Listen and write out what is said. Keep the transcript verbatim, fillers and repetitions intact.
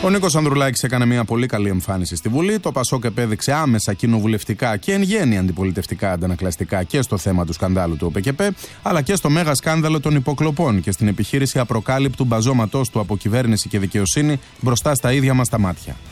Ο Νίκος Ανδρουλάκης έκανε μια πολύ καλή εμφάνιση στη Βουλή. Το Πασόκ επέδειξε άμεσα κοινοβουλευτικά και εν γέννη αντιπολιτευτικά αντανακλαστικά και στο θέμα του σκανδάλου του ΟΠΕΚΕΠΕ, αλλά και στο μέγα σκάνδαλο των υποκλοπών και στην επιχείρηση απροκάλυπτου μπαζώματός του από κυβέρνηση και δικαιοσύνη μπροστά στα ίδια μας τα μάτια.